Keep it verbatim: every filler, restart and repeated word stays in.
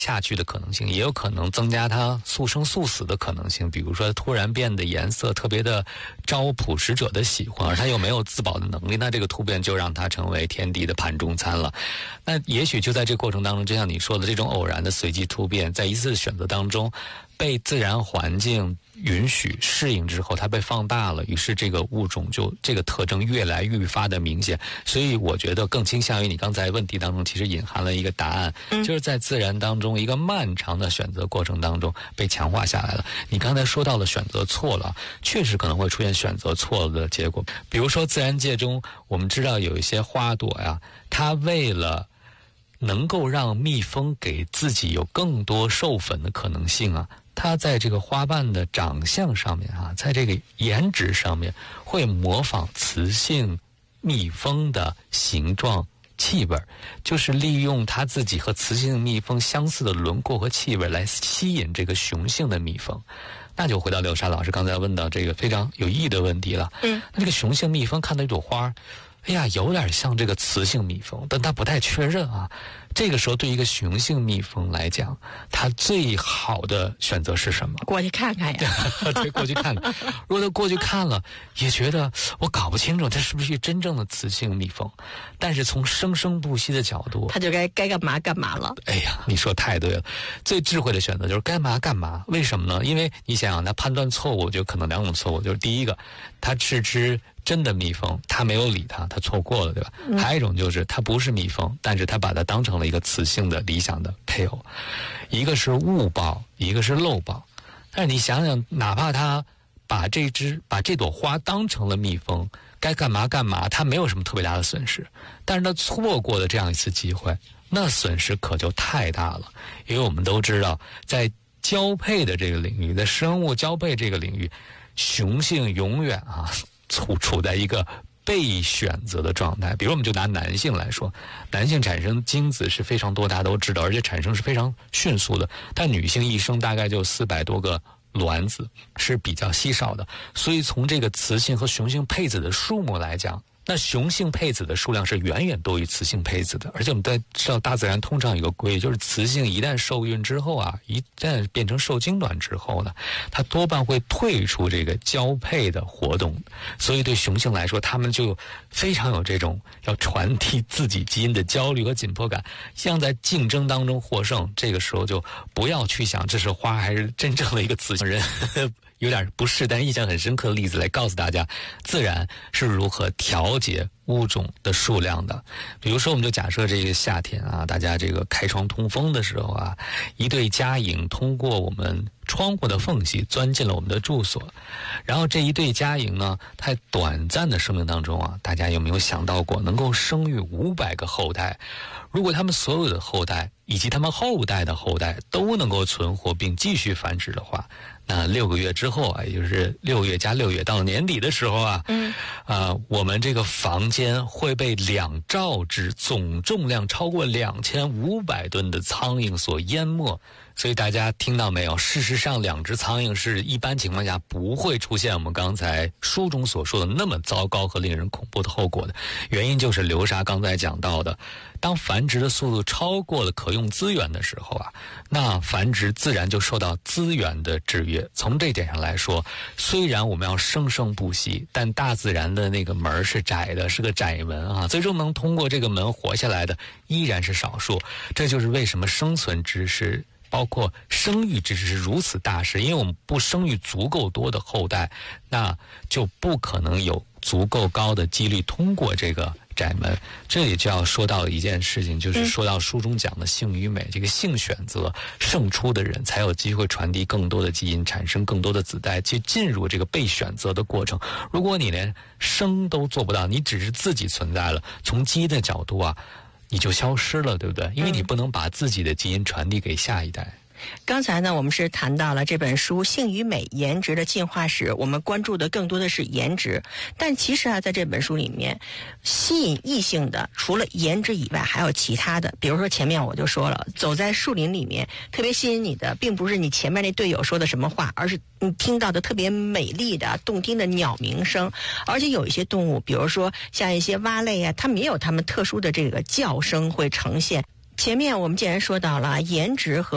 下去的可能性，也有可能增加它速生速死的可能性。比如说突然变得颜色特别的招捕食者的喜欢，而它又没有自保的能力，那这个突变就让它成为天敌的盘中餐了。那也许就在这个过程当中，就像你说的，这种偶然的随机突变，在一次选择当中被自然环境允许适应之后，它被放大了，于是这个物种就这个特征越来愈发的明显。所以我觉得更倾向于你刚才问题当中其实隐含了一个答案，嗯、就是在自然当中一个漫长的选择过程当中被强化下来了。你刚才说到了选择错了，确实可能会出现选择错了的结果。比如说自然界中我们知道有一些花朵呀，它为了能够让蜜蜂给自己有更多授粉的可能性啊，它在这个花瓣的长相上面啊，在这个颜值上面会模仿雌性蜜蜂的形状气味，就是利用它自己和雌性蜜蜂相似的轮廓和气味来吸引这个雄性的蜜蜂。那就回到刘莎老师刚才问到这个非常有意义的问题了。嗯，那这个雄性蜜蜂看到一朵花，哎呀，有点像这个雌性蜜蜂，但它不太确认啊。这个时候对一个雄性蜜蜂来讲，它最好的选择是什么？ 过去看看呀。 对，过去看看。如果他过去看了，也觉得我搞不清楚它是不是真正的雌性蜜蜂，但是从生生不息的角度， 他就该该干嘛干嘛了。 哎呀，你说太对了，最智慧的选择就是干嘛干嘛。为什么呢？因为你想想，他判断错误就可能两种错误，就是第一个，他是只真的蜜蜂，他没有理他，他错过了，对吧？嗯、还有一种就是他不是蜜蜂，但是他把它当成了一个雌性的理想的配偶，一个是误报，一个是漏报。但是你想想，哪怕他把这只把这朵花当成了蜜蜂，该干嘛干嘛，他没有什么特别大的损失。但是他错过了这样一次机会，那损失可就太大了。因为我们都知道，在交配的这个领域，在生物交配这个领域，雄性永远啊处处在一个被选择的状态。比如我们就拿男性来说，男性产生精子是非常多，大家都知道，而且产生是非常迅速的，但女性一生大概就四百多个卵子，是比较稀少的。所以从这个雌性和雄性配子的数目来讲，那雄性配子的数量是远远多于雌性配子的。而且我们在知道大自然通常有个规律，就是雌性一旦受孕之后啊，一旦变成受精卵之后呢，它多半会退出这个交配的活动。所以对雄性来说，他们就非常有这种要传递自己基因的焦虑和紧迫感，像在竞争当中获胜。这个时候就不要去想这是花还是真正的一个雌性人有点不适，但印象很深刻的例子来告诉大家，自然是如何调节物种的数量的。比如说，我们就假设这个夏天啊，大家这个开窗通风的时候啊，一对家蝇通过我们窗户的缝隙钻进了我们的住所，然后这一对家蝇呢，在短暂的生命当中啊，大家有没有想到过能够生育五百个后代？如果他们所有的后代以及他们后代的后代都能够存活并继续繁殖的话，那六个月之后啊，也就是六月加六月到年底的时候啊，嗯，啊、呃，我们这个房间会被两兆只总重量超过两千五百吨的苍蝇所淹没。所以大家听到没有？事实上，两只苍蝇是一般情况下不会出现我们刚才书中所说的那么糟糕和令人恐怖的后果的。原因就是流沙刚才讲到的，当繁殖的速度超过了可用资源的时候啊，那繁殖自然就受到资源的制约。从这点上来说，虽然我们要生生不息，但大自然的那个门是窄的，是个窄门啊，最终能通过这个门活下来的依然是少数。这就是为什么生存知识包括生育知识是如此大事，因为我们不生育足够多的后代，那就不可能有足够高的几率通过这个窄门。这里就要说到一件事情，就是说到书中讲的性与美，这个性选择胜出的人才有机会传递更多的基因，产生更多的子代，去进入这个被选择的过程。如果你连生都做不到，你只是自己存在了，从基因的角度啊，你就消失了，对不对？因为你不能把自己的基因传递给下一代。 刚才呢，我们是谈到了这本书《性与美：颜值的进化史》，我们关注的更多的是颜值。但其实啊，在这本书里面，吸引异性的除了颜值以外，还有其他的。比如说前面我就说了，走在树林里面，特别吸引你的，并不是你前面那队友说的什么话，而是你听到的特别美丽的、动听的鸟鸣声。而且有一些动物，比如说像一些蛙类啊，它们也有它们特殊的这个叫声会呈现。前面我们既然说到了颜值和